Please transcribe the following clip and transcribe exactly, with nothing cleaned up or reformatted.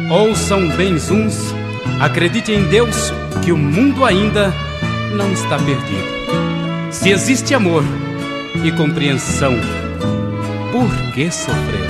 Ouçam bem uns, acredite em Deus, que o mundo ainda não está perdido. Se existe amor e compreensão, por que sofrer?